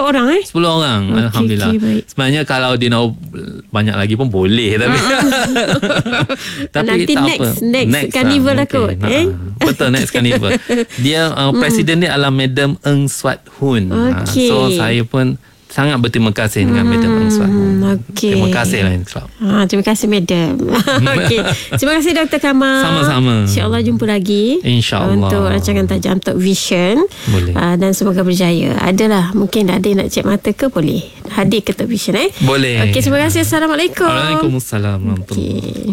orang 10 orang. Alhamdulillah. baik. Sebenarnya kalau dia nak banyak lagi pun boleh, tapi tapi nanti tak next carnival lah kot. Betul, next carnival. Dia presiden dia adalah Madam Ng Swat Hun. Okey. So saya pun sangat berterima kasih dengan Madam Ng Swat Hun. Terima kasih lah Insaf. Terima kasih Madam. Okey. Terima kasih Dr. Kamal. Sama-sama. InsyaAllah jumpa lagi. InsyaAllah. Untuk rancangan tajam Talk Vision. Boleh. Dan semoga berjaya. Adalah mungkin ada yang nak cek mata ke, boleh hadir ke Talk Vision Boleh. Okey, terima kasih. Assalamualaikum. Waalaikumsalam. Okey.